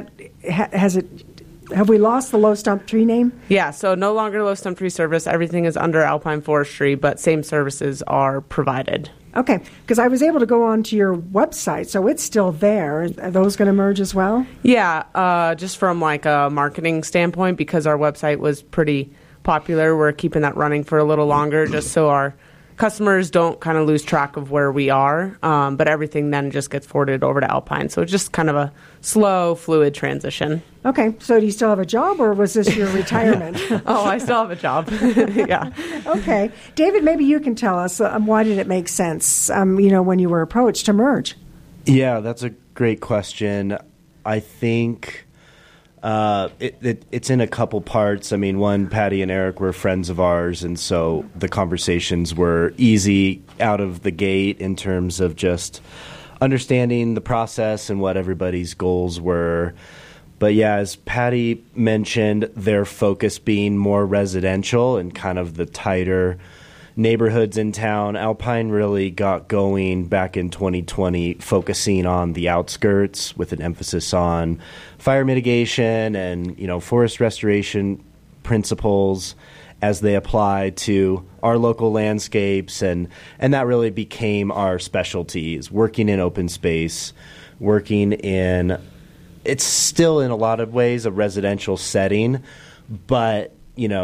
Speaker 1: Have we lost the Low Stump Tree name?
Speaker 18: Yeah, so no longer Low Stump Tree Service. Everything is under Alpine Forestry, but same services are provided.
Speaker 1: Okay, because I was able to go onto your website, so it's still there. Are those going to merge as well?
Speaker 18: Yeah, just from like a marketing standpoint, because our website was pretty popular, we're keeping that running for a little longer just so our customers don't kind of lose track of where we are, but everything then just gets forwarded over to Alpine. So it's just kind of a slow, fluid transition.
Speaker 1: Okay, so do you still have a job, or was this your retirement?
Speaker 18: Oh, I still have a job. Yeah.
Speaker 1: Okay. David, maybe you can tell us, why did it make sense, when you were approached to merge?
Speaker 17: Yeah, that's a great question. I think it's in a couple parts. I mean, one, Patty and Eric were friends of ours, and so the conversations were easy out of the gate in terms of just understanding the process and what everybody's goals were. But yeah, as Patty mentioned, their focus being more residential and kind of the tighter neighborhoods in town, Alpine really got going back in 2020, focusing on the outskirts with an emphasis on fire mitigation and, forest restoration principles as they apply to our local landscapes. And that really became our specialties, working in open space, working in, it's still in a lot of ways a residential setting, but,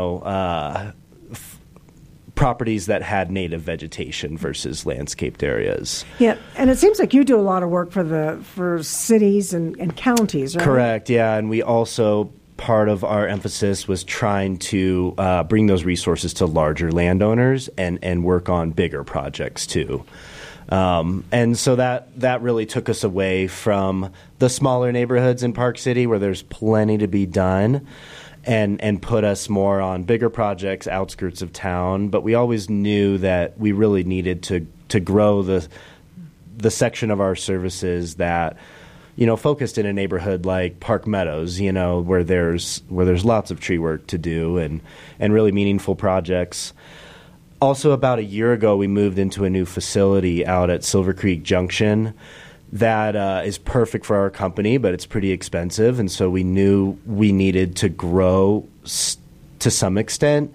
Speaker 17: properties that had native vegetation versus landscaped areas.
Speaker 1: Yeah, and it seems like you do a lot of work for cities and counties, right?
Speaker 17: Correct, yeah, and we also part of our emphasis was trying to bring those resources to larger landowners and work on bigger projects too. And so that really took us away from the smaller neighborhoods in Park City where there's plenty to be done and put us more on bigger projects, outskirts of town. But we always knew that we really needed to grow the section of our services that, focused in a neighborhood like Park Meadows, where there's lots of tree work to do and really meaningful projects. Also, about a year ago, we moved into a new facility out at Silver Creek Junction that is perfect for our company, but it's pretty expensive. And so we knew we needed to grow to some extent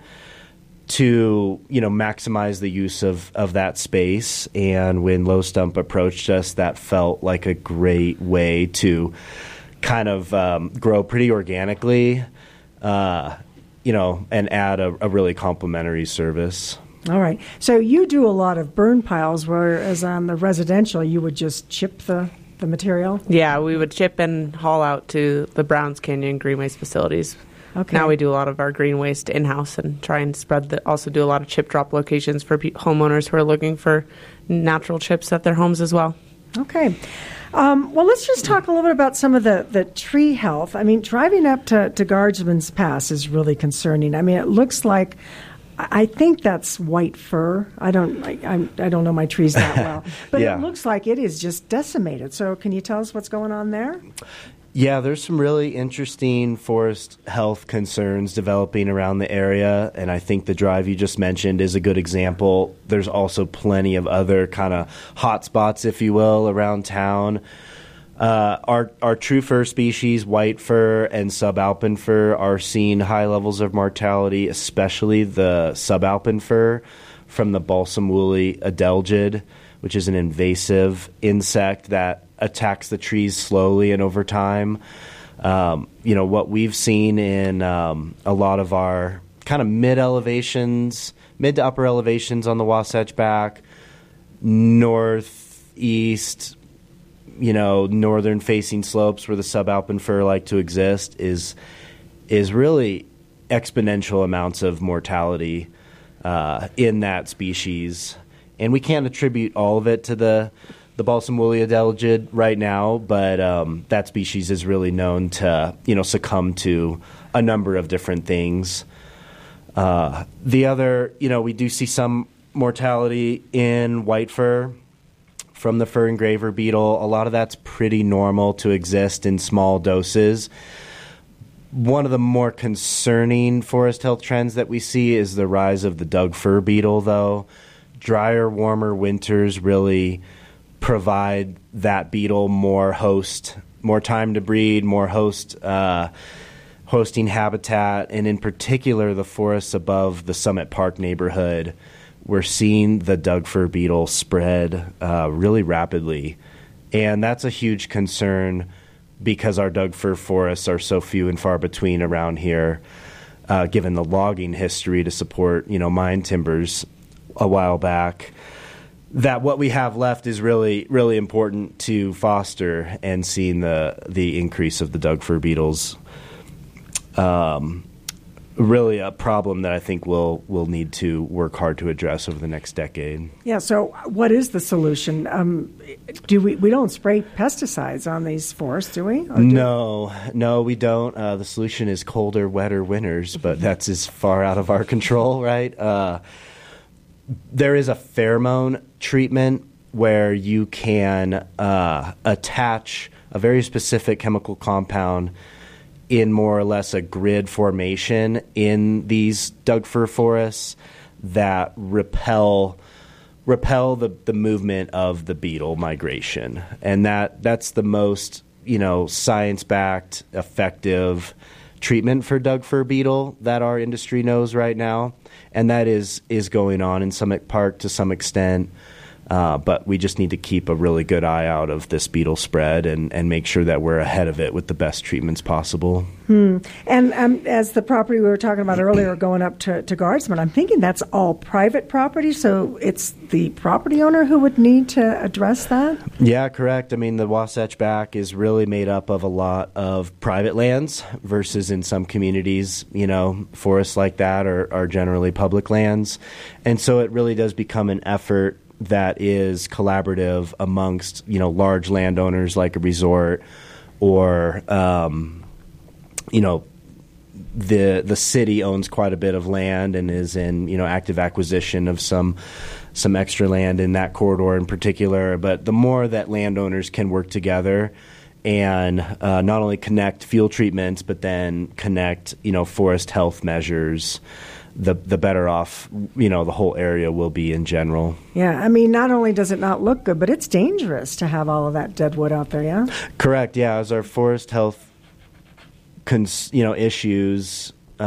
Speaker 17: to, maximize the use of that space. And when Low Stump approached us, that felt like a great way to kind of grow pretty organically, and add a really complementary service.
Speaker 1: All right. So you do a lot of burn piles, whereas on the residential, you would just chip the material?
Speaker 18: Yeah, we would chip and haul out to the Browns Canyon green waste facilities.
Speaker 1: Okay.
Speaker 18: Now we do a lot of our green waste in-house and try and also do a lot of chip drop locations for homeowners who are looking for natural chips at their homes as well.
Speaker 1: Okay. Well, let's just talk a little bit about some of the tree health. I mean, driving up to Guardsman's Pass is really concerning. I mean, it looks like, I think that's white fir. I don't know my trees that well, but
Speaker 17: Yeah.
Speaker 1: It looks like it is just decimated. So can you tell us what's going on there?
Speaker 17: Yeah, there's some really interesting forest health concerns developing around the area, and I think the drive you just mentioned is a good example. There's also plenty of other kind of hot spots, if you will, around town. Our true fir species, white fir and subalpine fir, are seeing high levels of mortality, especially the subalpine fir from the balsam woolly adelgid, which is an invasive insect that attacks the trees slowly and over time. What we've seen in a lot of our kind of mid to upper elevations on the Wasatch Back, northeast, northern facing slopes where the subalpine fir like to exist is really exponential amounts of mortality in that species. And we can't attribute all of it to the balsam woolly adelgid right now, but that species is really known to, succumb to a number of different things. The other, we do see some mortality in white fir from the fir engraver beetle. A lot of that's pretty normal to exist in small doses. One of the more concerning forest health trends that we see is the rise of the Doug fir beetle, though. Drier, warmer winters really provide that beetle more time to breed, more hosting habitat, and in particular the forests above the Summit Park neighborhood. We're seeing the Doug fir beetle spread really rapidly, and that's a huge concern because our Doug fir forests are so few and far between around here, given the logging history to support mine timbers a while back. That what we have left is really, really important to foster, and seeing the increase of the Doug fir beetles, really a problem that I think we'll need to work hard to address over the next decade.
Speaker 1: Yeah. So, what is the solution? We don't spray pesticides on these forests, do we?
Speaker 17: No, we don't. The solution is colder, wetter winters, but that's as far out of our control, right? There is a pheromone treatment where you can attach a very specific chemical compound in more or less a grid formation in these Doug fir forests that repel the movement of the beetle migration. And that's the most, science-backed, effective treatment for Doug fir beetle that our industry knows right now. And that is going on in Summit Park to some extent. But we just need to keep a really good eye out of this beetle spread and make sure that we're ahead of it with the best treatments possible.
Speaker 1: And as the property we were talking about earlier going up to Guardsman, I'm thinking that's all private property, so it's the property owner who would need to address that?
Speaker 17: Yeah, correct. I mean, the Wasatch Back is really made up of a lot of private lands versus in some communities, forests like that are generally public lands. And so it really does become an effort that is collaborative amongst, large landowners like a resort or, the city owns quite a bit of land and is in, active acquisition of some extra land in that corridor in particular. But the more that landowners can work together and not only connect fuel treatments, but then connect, forest health measures, the better off, the whole area will be in general.
Speaker 1: Yeah, I mean, not only does it not look good, but it's dangerous to have all of that dead wood out there, yeah?
Speaker 17: Correct, yeah. As our forest health, issues,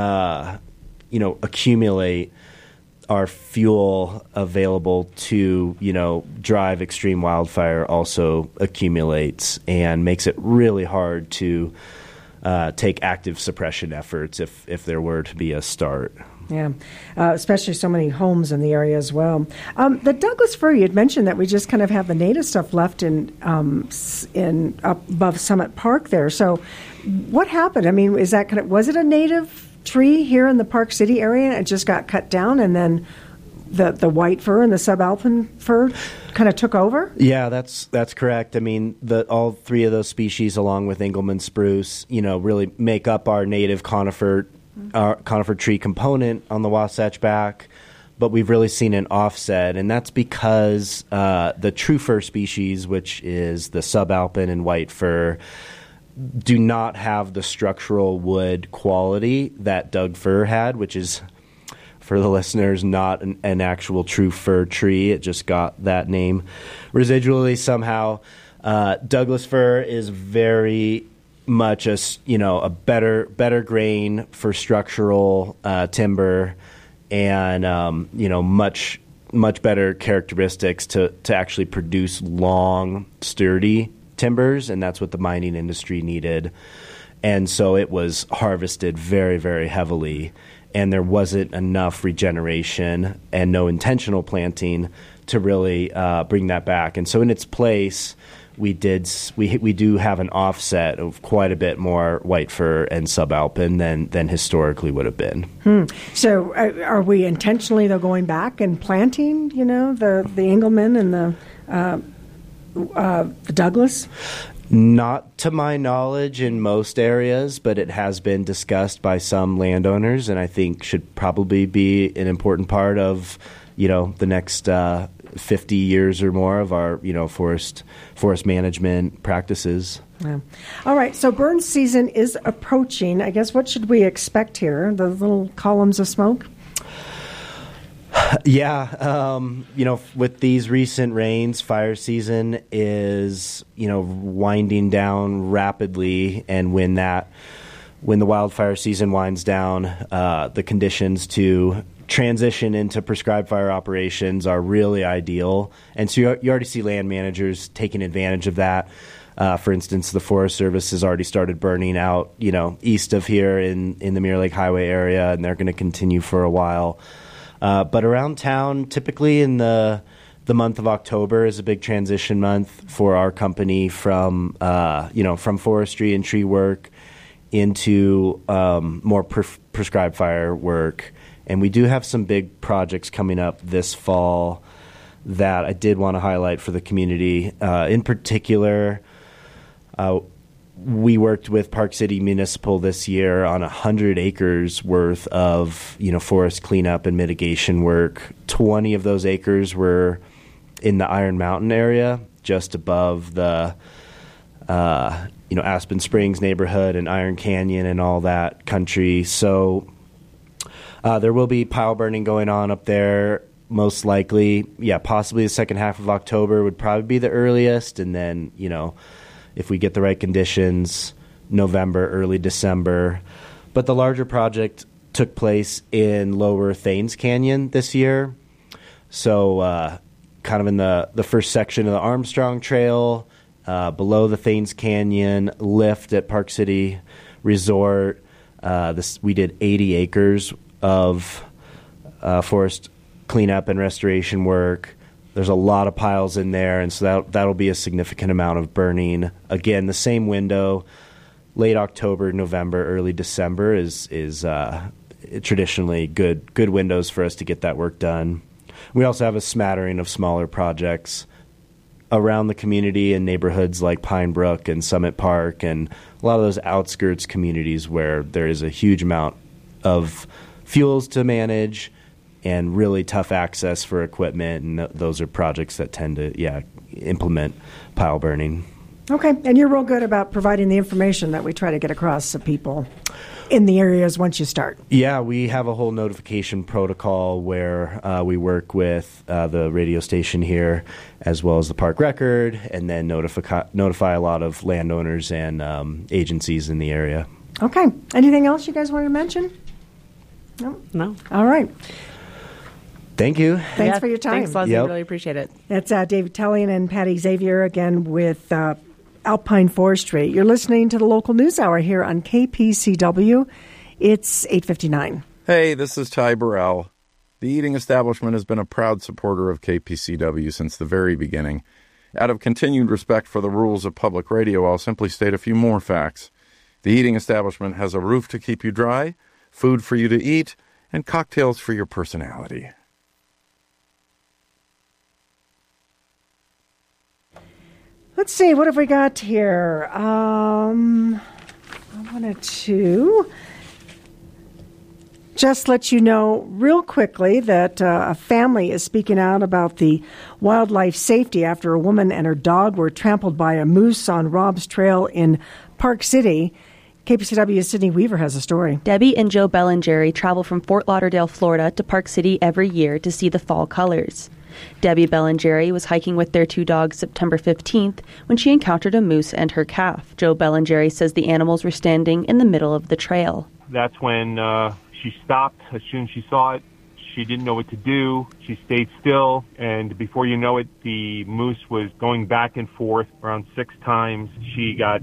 Speaker 17: accumulate, our fuel available to, drive extreme wildfire also accumulates and makes it really hard to take active suppression efforts if there were to be a start.
Speaker 1: Yeah, especially so many homes in the area as well. The Douglas fir, you had mentioned that we just kind of have the native stuff left in up above Summit Park there. So what happened? I mean, was it a native tree here in the Park City area? It just got cut down and then the white fir and the subalpine fir kind of took over?
Speaker 17: Yeah, that's correct. I mean, all three of those species, along with Engelmann spruce, really make up our native conifer tree component on the Wasatch Back, but we've really seen an offset, and that's because the true fir species, which is the subalpine and white fir, do not have the structural wood quality that Doug fir had, which is, for the listeners, not an actual true fir tree. It just got that name residually somehow. Douglas fir is very much a better grain for structural timber and much better characteristics to actually produce long, sturdy timbers, and that's what the mining industry needed. And so it was harvested very, very heavily, and there wasn't enough regeneration and no intentional planting to really bring that back. And so in its place, we do have an offset of quite a bit more white fir and subalpine than historically would have been.
Speaker 1: So are we intentionally, though, going back and planting, the Engelmann and the Douglas?
Speaker 17: Not to my knowledge in most areas, but it has been discussed by some landowners, and I think should probably be an important part of the next 50 years or more of our forest management practices.
Speaker 1: Yeah. All right, so burn season is approaching. I guess what should we expect here? The little columns of smoke?
Speaker 17: Yeah, with these recent rains, fire season is winding down rapidly, and when the wildfire season winds down, the conditions to transition into prescribed fire operations are really ideal. And so you already see land managers taking advantage of that. For instance, the Forest Service has already started burning out, east of here in the Mirror Lake Highway area, and they're going to continue for a while. But around town, typically in the month of October is a big transition month for our company from forestry and tree work into more prescribed fire work. And we do have some big projects coming up this fall that I did want to highlight for the community. In particular, we worked with Park City Municipal this year on 100 acres worth of forest cleanup and mitigation work. 20 of those acres were in the Iron Mountain area, just above the Aspen Springs neighborhood and Iron Canyon and all that country. So there will be pile burning going on up there, most likely. Yeah, possibly the second half of October would probably be the earliest, and then if we get the right conditions, November, early December. But the larger project took place in Lower Thames Canyon this year. So kind of in the first section of the Armstrong Trail, below the Thames Canyon lift at Park City Resort. We did 80 acres of forest cleanup and restoration work. There's a lot of piles in there, and so that'll be a significant amount of burning. Again, the same window, late October, November, early December is traditionally good windows for us to get that work done. We also have a smattering of smaller projects around the community in neighborhoods like Pine Brook and Summit Park and a lot of those outskirts communities where there is a huge amount of fuels to manage and really tough access for equipment, and those are projects that tend to, implement pile burning.
Speaker 1: Okay, and you're real good about providing the information that we try to get across to people in the areas once you start.
Speaker 17: Yeah, we have a whole notification protocol where we work with the radio station here as well as the park record, and then notify a lot of landowners and agencies in the area.
Speaker 1: Okay, anything else you guys want to mention?
Speaker 18: No.
Speaker 1: All right.
Speaker 17: Thank you.
Speaker 1: Thanks for your time.
Speaker 18: Thanks, Leslie. Really appreciate it.
Speaker 1: That's David Tellian and Patty Xavier again with Alpine Forestry. You're listening to the Local News Hour here on KPCW. It's 8:59.
Speaker 19: Hey, this is Ty Burrell. The Eating Establishment has been a proud supporter of KPCW since the very beginning. Out of continued respect for the rules of public radio, I'll simply state a few more facts. The Eating Establishment has a roof to keep you dry, food for you to eat, and cocktails for your personality.
Speaker 1: Let's see, what have we got here? I wanted to just let you know real quickly that a family is speaking out about the wildlife safety after a woman and her dog were trampled by a moose on Rob's Trail in Park City. KPCW's Sydney Weaver has a story.
Speaker 20: Debbie and Joe Bellingeri travel from Fort Lauderdale, Florida to Park City every year to see the fall colors. Debbie Bellingeri was hiking with their two dogs September 15th when she encountered a moose and her calf. Joe Bellingeri says the animals were standing in the middle of the trail.
Speaker 21: That's when she stopped. As soon as she saw it, she didn't know what to do. She stayed still, and before you know it, the moose was going back and forth around 6 times. She got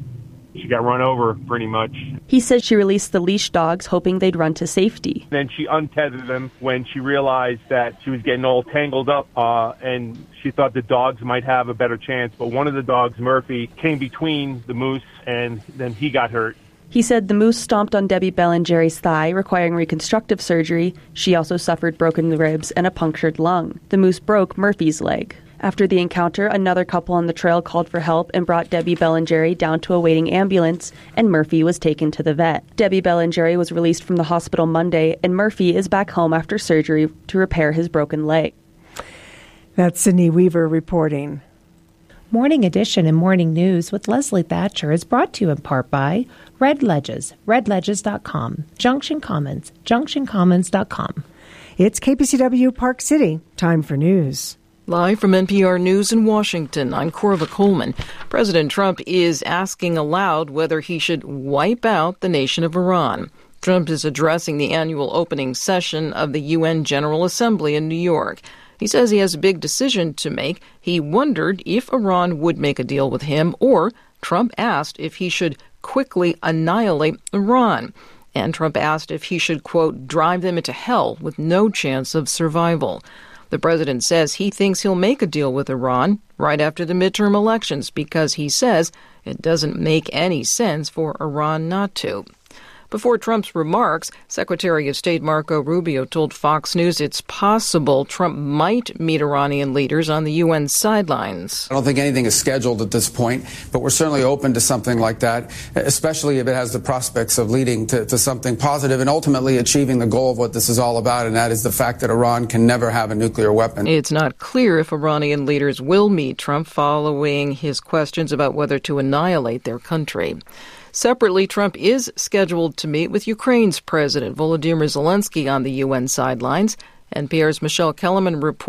Speaker 21: run over pretty much.
Speaker 20: He said she released the leash dogs, hoping they'd run to safety.
Speaker 21: Then she untethered them when she realized that she was getting all tangled up, and she thought the dogs might have a better chance. But one of the dogs, Murphy, came between the moose, and then he got hurt.
Speaker 20: He said the moose stomped on Debbie Bellingeri's thigh, requiring reconstructive surgery. She also suffered broken ribs and a punctured lung. The moose broke Murphy's leg. After the encounter, another couple on the trail called for help and brought Debbie Bellingeri down to a waiting ambulance, and Murphy was taken to the vet. Debbie Bellingeri was released from the hospital Monday, and Murphy is back home after surgery to repair his broken leg.
Speaker 1: That's Sydney Weaver reporting.
Speaker 2: Morning Edition and Morning News with Leslie Thatcher is brought to you in part by Red Ledges, redledges.com, Junction Commons, junctioncommons.com.
Speaker 1: It's KPCW Park City. Time for news.
Speaker 22: Live from NPR News in Washington, I'm Corva Coleman. President Trump is asking aloud whether he should wipe out the nation of Iran. Trump is addressing the annual opening session of the UN General Assembly in New York. He says he has a big decision to make. He wondered if Iran would make a deal with him, or Trump asked if he should quickly annihilate Iran. And Trump asked if he should, quote, drive them into hell with no chance of survival. The president says he thinks he'll make a deal with Iran right after the midterm elections because he says it doesn't make any sense for Iran not to. Before Trump's remarks, Secretary of State Marco Rubio told Fox News it's possible Trump might meet Iranian leaders on the UN sidelines.
Speaker 23: I don't think anything is scheduled at this point, but we're certainly open to something like that, especially if it has the prospects of leading to something positive and ultimately achieving the goal of what this is all about, and that is the fact that Iran can never have a nuclear weapon.
Speaker 22: It's not clear if Iranian leaders will meet Trump following his questions about whether to annihilate their country. Separately, Trump is scheduled to meet with Ukraine's President Volodymyr Zelensky on the UN sidelines. NPR's Michelle Kellerman reports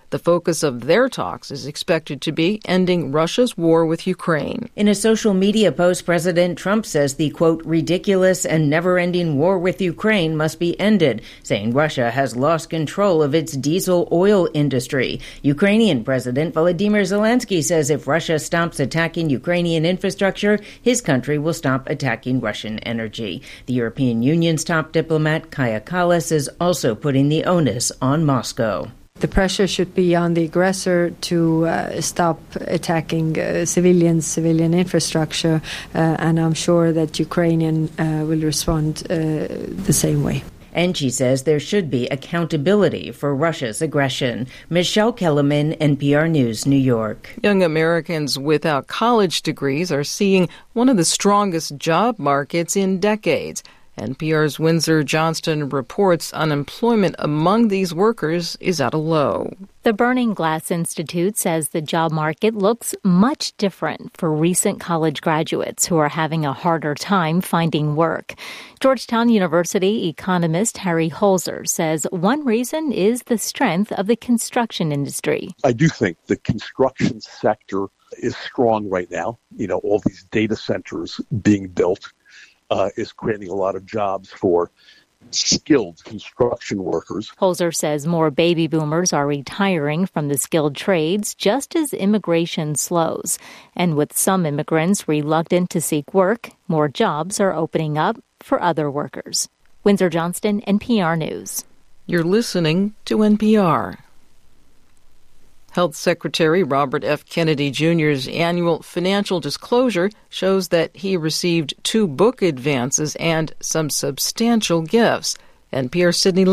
Speaker 22: The focus of their talks is expected to be ending Russia's war with Ukraine.
Speaker 3: In a social media post, President Trump says the, quote, ridiculous and never-ending war with Ukraine must be ended, saying Russia has lost control of its diesel oil industry. Ukrainian President Volodymyr Zelensky says if Russia stops attacking Ukrainian infrastructure, his country will stop attacking Russian energy. The European Union's top diplomat, Kaja Kallas, is also putting the onus on Moscow.
Speaker 4: The pressure should be on the aggressor to stop attacking civilian infrastructure, and I'm sure that Ukrainian will respond the same way.
Speaker 3: And she says there should be accountability for Russia's aggression. Michelle Kellerman, NPR News, New York.
Speaker 22: Young Americans without college degrees are seeing one of the strongest job markets in decades. NPR's Windsor Johnston reports unemployment among these workers is at a low.
Speaker 6: The Burning Glass Institute says the job market looks much different for recent college graduates who are having a harder time finding work. Georgetown University economist Harry Holzer says one reason is the strength of the construction industry.
Speaker 24: I do think the construction sector is strong right now. All these data centers being built is creating a lot of jobs for skilled construction workers.
Speaker 6: Holzer says more baby boomers are retiring from the skilled trades just as immigration slows. And with some immigrants reluctant to seek work, more jobs are opening up for other workers. Windsor Johnston, NPR News.
Speaker 22: You're listening to NPR. Health Secretary Robert F. Kennedy Jr.'s annual financial disclosure shows that he received 2 book advances and some substantial gifts. NPR's Sydney